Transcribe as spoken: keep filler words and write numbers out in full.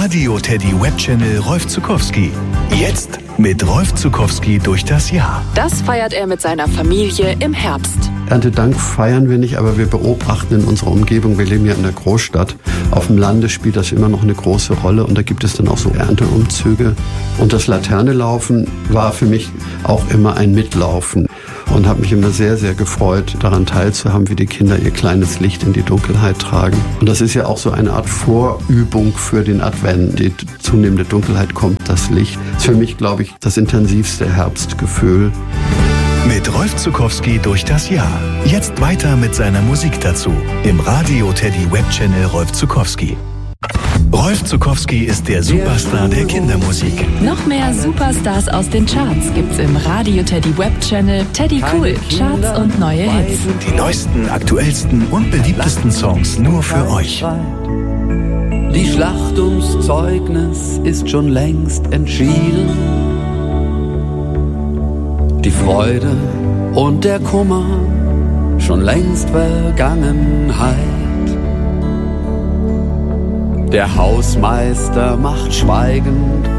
Radio Teddy Webchannel Rolf Zuckowski. Jetzt mit Rolf Zuckowski durch das Jahr. Das feiert er mit seiner Familie im Herbst. Erntedank feiern wir nicht, aber wir beobachten in unserer Umgebung, wir leben ja in der Großstadt. Auf dem Lande spielt das immer noch eine große Rolle und da gibt es dann auch so Ernteumzüge. Und das Laternelaufen war für mich auch immer ein Mitlaufen und habe mich immer sehr, sehr gefreut, daran teilzuhaben, wie die Kinder ihr kleines Licht in die Dunkelheit tragen. Und das ist ja auch so eine Art Vorübung für den Advent. Die zunehmende Dunkelheit kommt das Licht. Das ist für mich, glaube ich, das intensivste Herbstgefühl. Mit Rolf Zuckowski durch das Jahr. Jetzt weiter mit seiner Musik dazu. Im Radio Teddy Webchannel Rolf Zuckowski. Rolf Zuckowski ist der Superstar der Kindermusik. Noch mehr Superstars aus den Charts gibt's im Radio Teddy Webchannel Teddy Cool, Charts und neue Hits. Die neuesten, aktuellsten und beliebtesten Songs nur für euch. Die Schlacht ums Zeugnis ist schon längst entschieden. Die Freude und der Kummer schon längst Vergangenheit. Der Hausmeister macht schweigend